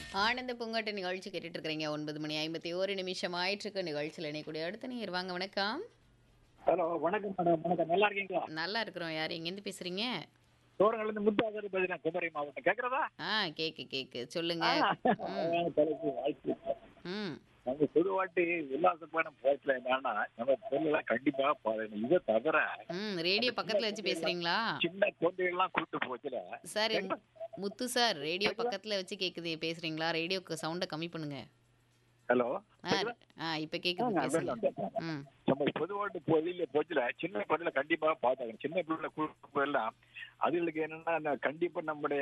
ஆனந்த பூங்காட்டு நிகழ்ச்சி கேட்டுட்டு இருக்கிறீங்க. 9:51 ஆயிட்டிருக்கு. நிகழ்ச்சியில் இணையக்கூடிய அடுத்த நேயர் வாங்க. வணக்கம். ஹலோ, வணக்கம் மேடம். வணக்கம். நல்லா இருக்கீங்களா? நல்லா இருக்கிறோம். யார் எங்கேருந்து பேசுறீங்க? தோரங்கள்லேருந்து முத்தாசர் பேசுறேன், குமரி மாவட்டம். கேட்குறதா? கேக்கு சொல்லுங்க. ம். தலைப்பு வாழ்த்து. ம். நம்ம பொதுவாட்டி உல்லாச பயணம் போச்சுல என்னன்னா, நம்ம பொருளெல்லாம் கண்டிப்பாக பாருங்க. இதை தவிர ரேடியோ அந்த சின்ன பக்கத்துல வச்சு குழந்தைகள்லாம் பேசுறீங்களா? சின்ன குழந்தைகள்லாம் கூட்டு போச்சுல. சார், முத்து சார், ரேடியோ கேக்குதா? பக்கத்துல வச்சு கேக்குது பேசுறீங்களா? ரேடியோக்கு சவுண்டை கம்மி பண்ணுங்க. ஹலோ, ஆ, கேக்குதா? இப்ப கேக்குது, பேசுங்க. வெளில ம். நம்ம பொதுவாட்டு வெளியில போச்சுல சின்ன குழந்தைல கண்டிப்பாக பார்த்தாங்க. சின்ன பிள்ளைல கூட்டு போயெல்லாம் அதுகளுக்கு என்னன்னா கண்டிப்பா நம்முடைய